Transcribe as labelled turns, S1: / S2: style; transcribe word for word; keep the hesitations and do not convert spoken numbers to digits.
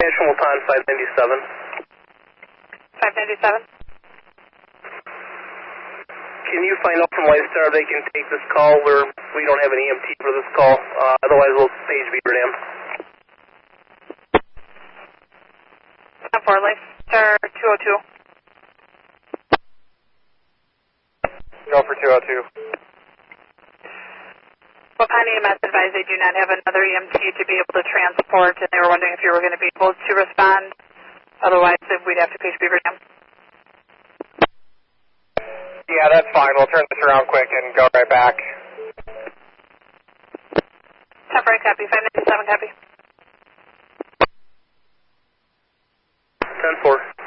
S1: National Wilton five ninety-seven.
S2: five ninety-seven.
S1: Can you find out from Lifestar they can take this call where we don't have an E M T for this call? Uh, otherwise, we'll page Beaver Dam.
S2: For Lifestar two oh two.
S3: Go for two oh two.
S2: Well, Pine E M S advised they do not have another E M T to be able to transport, and they were wondering if you were going to be able to respond. Otherwise, we'd have to page Beaver Dam.
S3: Yeah, that's fine. We'll turn this around quick and go right back.
S2: Temporary copy, five ninety-seven copy.
S1: ten four.